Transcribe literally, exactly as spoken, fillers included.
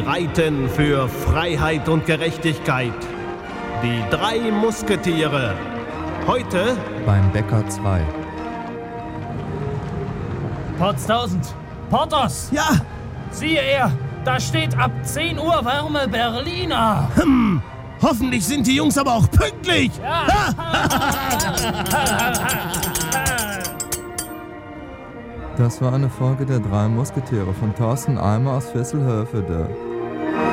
reiten für Freiheit und Gerechtigkeit. Die drei Musketiere. Heute beim Bäcker zwei. Potztausend. Porthos! Ja! Siehe er, da steht ab zehn Uhr warme Berliner. Hm, hoffentlich sind die Jungs aber auch pünktlich. Ja. Das war eine Folge der drei Musketiere von Thorsten Eimer aus Visselhövede.